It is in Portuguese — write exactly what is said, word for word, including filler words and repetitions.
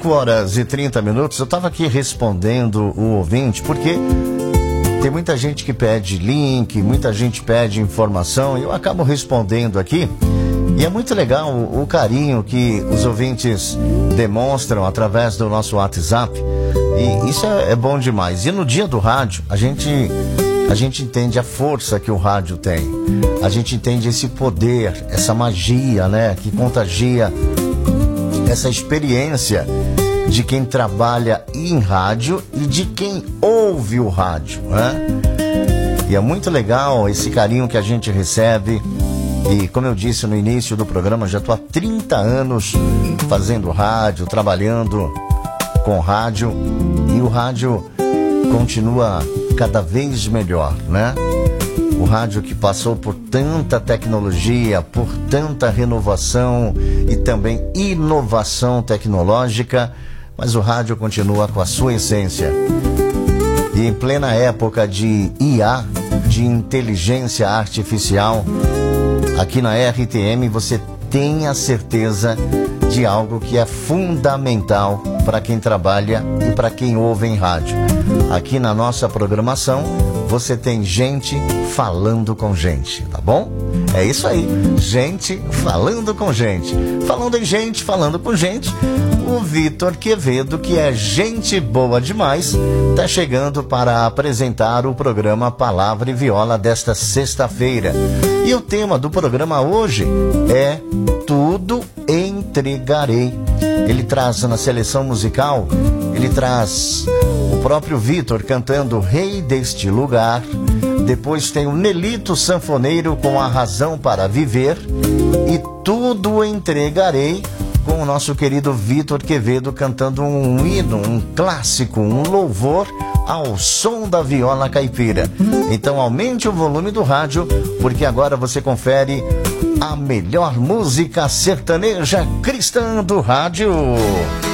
cinco horas e trinta minutos, eu estava aqui respondendo o ouvinte, porque tem muita gente que pede link, muita gente pede informação, e eu acabo respondendo aqui. E é muito legal o, o carinho que os ouvintes demonstram através do nosso WhatsApp. E isso é, é bom demais. E no dia do rádio, a gente, a gente entende a força que o rádio tem. A gente entende esse poder, essa magia, né, que contagia essa experiência de quem trabalha em rádio e de quem ouve o rádio, né? E é muito legal esse carinho que a gente recebe. E como eu disse no início do programa, já estou há trinta anos fazendo rádio, trabalhando com rádio, e o rádio continua cada vez melhor, né? O rádio que passou por tanta tecnologia, por tanta renovação e também inovação tecnológica, mas o rádio continua com a sua essência. E em plena época de I A, de inteligência artificial, aqui na R T M você tem a certeza de algo que é fundamental para quem trabalha e para quem ouve em rádio. Aqui na nossa programação você tem gente falando com gente, tá bom? É isso aí, gente falando com gente. Falando em gente, falando com gente, o Vitor Quevedo, que é gente boa demais, tá chegando para apresentar o programa Palavra e Viola desta sexta-feira. E o tema do programa hoje é Tudo Entregarei. Ele traz na seleção musical, ele traz o próprio Vitor cantando Rei deste Lugar. Depois tem o Nelito Sanfoneiro com A Razão para Viver. E Tudo Entregarei com o nosso querido Vitor Quevedo cantando um hino, um clássico, um louvor ao som da viola caipira. Então aumente o volume do rádio, porque agora você confere a melhor música sertaneja cristã do rádio.